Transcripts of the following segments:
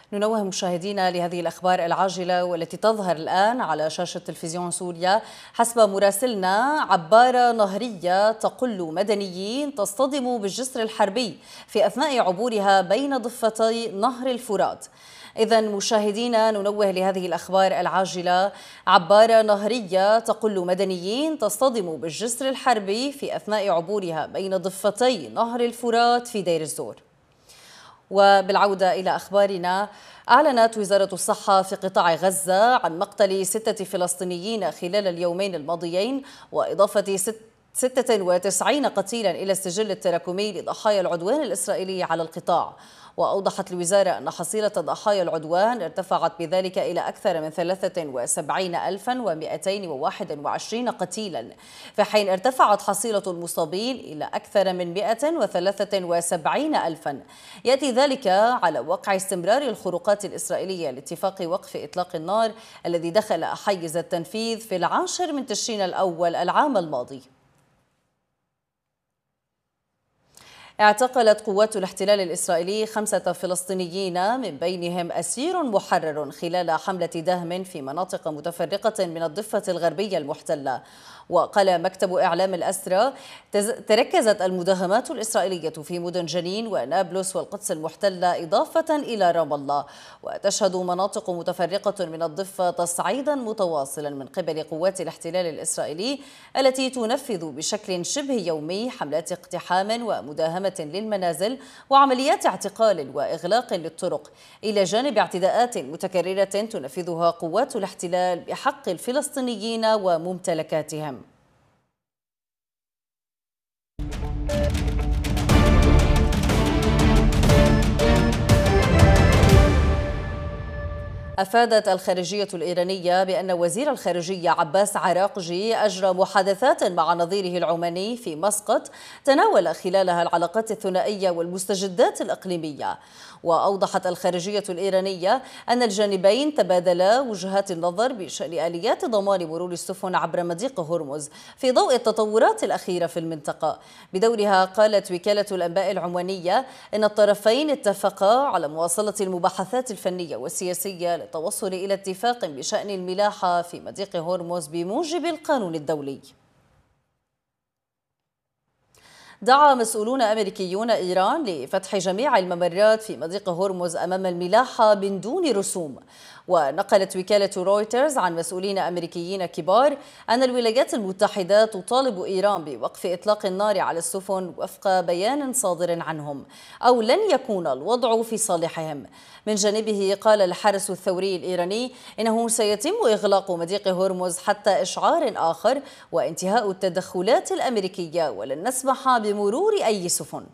ننوه مشاهدينا لهذه الأخبار العاجلة والتي تظهر الآن على شاشة تلفزيون سوريا. حسب مراسلنا، عبارة نهرية تقل مدنيين تصطدم بالجسر الحربي في أثناء عبورها بين ضفتي نهر الفرات. إذا مشاهدينا ننوه لهذه الأخبار العاجلة: عبارة نهرية تقل مدنيين تصطدم بالجسر الحربي في أثناء عبورها بين ضفتي نهر الفرات في دير الزور. وبالعودة إلى أخبارنا، أعلنت وزارة الصحة في قطاع غزة عن مقتل 6 فلسطينيين خلال اليومين الماضيين، وإضافة 96 قتيلا إلى السجل التراكمي لضحايا العدوان الإسرائيلي على القطاع. وأوضحت الوزارة أن حصيلة ضحايا العدوان ارتفعت بذلك إلى أكثر من 73,221 قتيلا، في حين ارتفعت حصيلة المصابين إلى أكثر من 173,000. يأتي ذلك على وقع استمرار الخروقات الإسرائيلية لاتفاق وقف إطلاق النار الذي دخل حيز التنفيذ في 10 من تشرين الأول العام الماضي. اعتقلت قوات الاحتلال الإسرائيلي 5 فلسطينيين، من بينهم أسير محرر، خلال حملة دهم في مناطق متفرقة من الضفة الغربية المحتلة. وقال مكتب إعلام الأسرى: تركزت المداهمات الإسرائيلية في مدن جنين ونابلس والقدس المحتلة إضافة إلى رام الله، وتشهد مناطق متفرقة من الضفة تصعيدا متواصلا من قبل قوات الاحتلال الإسرائيلي التي تنفذ بشكل شبه يومي حملات اقتحام ومداهمة للمنازل وعمليات اعتقال وإغلاق للطرق، إلى جانب اعتداءات متكررة تنفذها قوات الاحتلال بحق الفلسطينيين وممتلكاتهم. أفادت الخارجية الإيرانية بأن وزير الخارجية عباس عراقجي أجرى محادثات مع نظيره العماني في مسقط تناول خلالها العلاقات الثنائية والمستجدات الإقليمية. وأوضحت الخارجية الإيرانية أن الجانبين تبادلا وجهات النظر بشأن آليات ضمان مرور السفن عبر مضيق هرمز في ضوء التطورات الأخيرة في المنطقة. بدورها قالت وكالة الأنباء العمانية إن الطرفين اتفقا على مواصلة المباحثات الفنية والسياسية للتوصل إلى اتفاق بشأن الملاحة في مضيق هرمز بموجب القانون الدولي. دعا مسؤولون أمريكيون إيران لفتح جميع الممرات في مضيق هرمز أمام الملاحة من دون رسوم. ونقلت وكالة رويترز عن مسؤولين أمريكيين كبار أن الولايات المتحدة تطالب إيران بوقف إطلاق النار على السفن وفق بيان صادر عنهم، أو لن يكون الوضع في صالحهم. من جانبه قال الحرس الثوري الإيراني إنه سيتم إغلاق مضيق هرمز حتى إشعار آخر وانتهاء التدخلات الأمريكية، ولن نسمح بمرور أي سفن.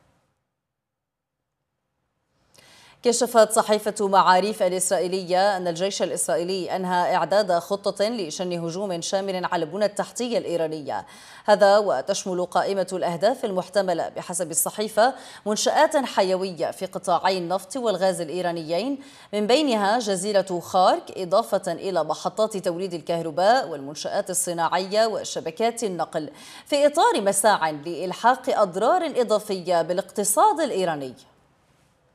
كشفت صحيفة معاريف الإسرائيلية أن الجيش الإسرائيلي أنهى إعداد خطة لشن هجوم شامل على البنى التحتية الإيرانية، هذا وتشمل قائمة الأهداف المحتملة بحسب الصحيفة منشآت حيوية في قطاعي النفط والغاز الإيرانيين، من بينها جزيرة خارك، إضافة إلى محطات توليد الكهرباء والمنشآت الصناعية وشبكات النقل، في إطار مساع لإلحاق أضرار إضافية بالاقتصاد الإيراني.